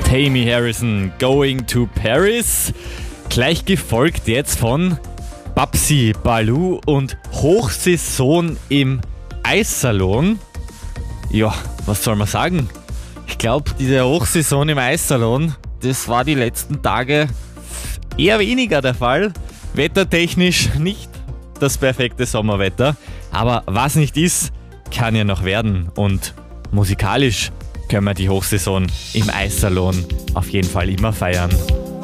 Tammy Harrison, Going to Paris. Gleich gefolgt jetzt von Babsi Balu und Hochsaison im Eissalon. Ja, was soll man sagen? Ich glaube, diese Hochsaison im Eissalon, das war die letzten Tage eher weniger der Fall. Wettertechnisch nicht das perfekte Sommerwetter. Aber was nicht ist, kann ja noch werden. Und musikalisch können wir die Hochsaison im Eissalon auf jeden Fall immer feiern.